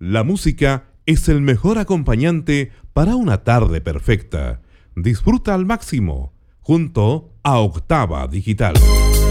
La música es el mejor acompañante para una tarde perfecta. Disfruta al máximo junto a Octava Digital.